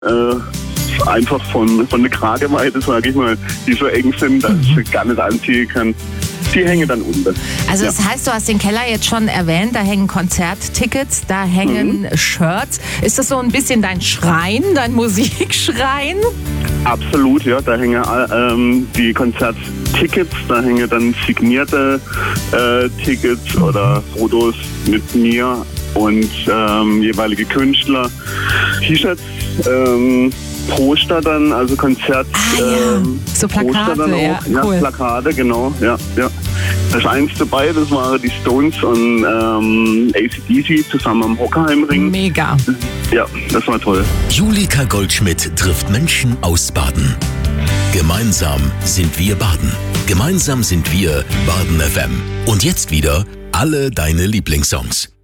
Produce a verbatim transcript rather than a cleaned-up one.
Äh, einfach von, von der Kragenweite, sage ich mal, die so eng sind, dass ich sie gar nicht anziehen kann. Die hängen dann unten. Also ja. das heißt, du hast den Keller jetzt schon erwähnt, da hängen Konzerttickets, da hängen mhm. Shirts. Ist das so ein bisschen dein Schrein, dein Musikschrein? Absolut, ja. Da hängen ähm, die Konzerttickets, da hängen dann signierte äh, Tickets mhm. oder Fotos mit mir und ähm, jeweilige Künstler. T-Shirts, ähm, Poster dann, also Konzert. Ah, ja. ähm, so Plakate, Poster dann auch. ja, Ja, cool. Plakate, genau, ja, ja. Da ist eins dabei, das waren die Stones und ähm, A C D C zusammen am Hockenheimring. Mega. Ja, das war toll. Julika Goldschmidt trifft Menschen aus Baden. Gemeinsam sind wir Baden. Gemeinsam sind wir Baden F M. Und jetzt wieder alle deine Lieblingssongs.